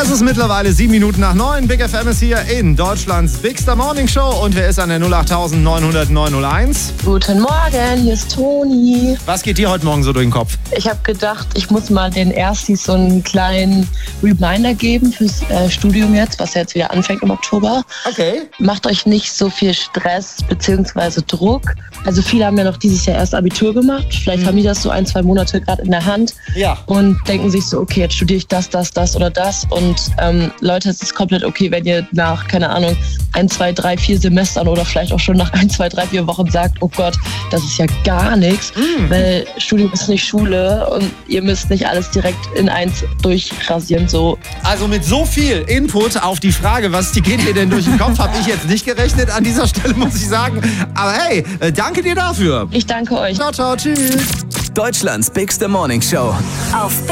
Es ist mittlerweile 7:07. Big FM ist hier in Deutschlands Bigster Morning Show. Und wer ist an der 08900 901? Guten Morgen, hier ist Toni. Was geht dir heute Morgen so durch den Kopf? Ich habe gedacht, ich muss mal den Erstis so einen kleinen Reminder geben fürs Studium jetzt, was jetzt wieder anfängt im Oktober. Okay. Macht euch nicht so viel Stress bzw. Druck. Also viele haben ja noch dieses Jahr erst Abitur gemacht. Vielleicht haben die das so 1-2 Monate gerade in der Hand. Ja. Und denken sich so, okay, jetzt studiere ich das oder das. Und Leute, es ist komplett okay, wenn ihr nach, keine Ahnung, 1, 2, 3, 4 Semestern oder vielleicht auch schon nach 1, 2, 3, 4 Wochen sagt, oh Gott, das ist ja gar nichts, weil Studium ist nicht Schule und ihr müsst nicht alles direkt in eins durchrasieren. So. Also mit so viel Input auf die Frage, geht dir denn durch den Kopf, habe ich jetzt nicht gerechnet an dieser Stelle, muss ich sagen. Aber hey, danke dir dafür. Ich danke euch. Ciao, ciao, tschüss. Deutschlands Bigster Morning Show. Auf